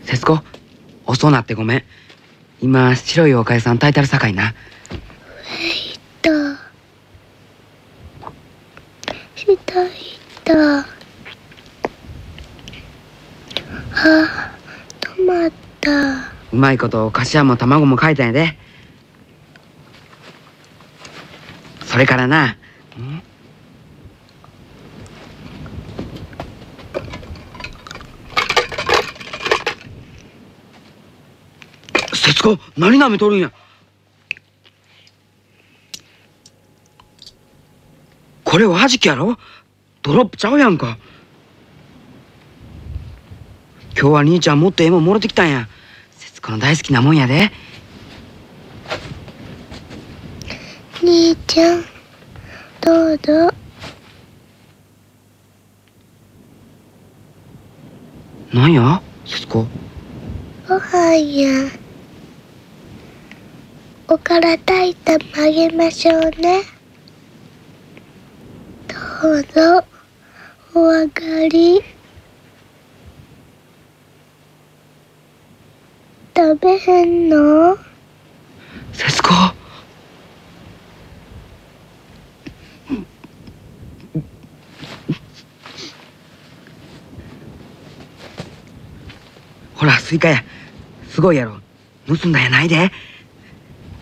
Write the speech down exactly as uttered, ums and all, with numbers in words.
節子、遅なってごめん。今白いおかゆさん炊いてるさかいな。 えいたしたいた。あ、止まった。 うまいことかしわも卵も書いたんやで。それからな、ん節子、何なめとるんや。これはじきやろ。ドロップちゃうやんか。今日は兄ちゃんもっとええもんもろてきたんや。節子の大好きなもんやで。 兄ちゃん、どうぞ。 なんや節子。 ご飯や。おから炊いたもあげましょうね。どうぞお上がり。食べへんの？ 節子。ほらスイカや。すごいやろ。盗んだんやないで。